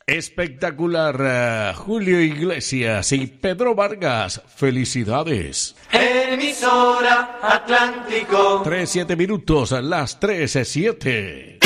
Espectacular, Julio Iglesias y Pedro Vargas, felicidades. Emisora Atlántico. 3:07, las 3:07.